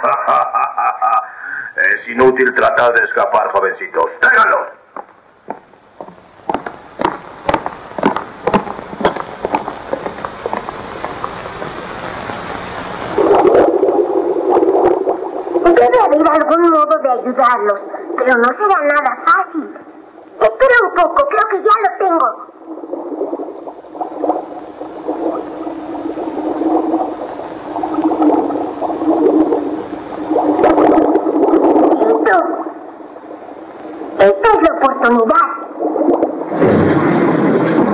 Es inútil tratar de escapar, jovencitos. ¡Tráiganlos! Debe haber algún modo de ayudarlos, pero no será nada fácil. Espera un poco, creo que ya lo tengo.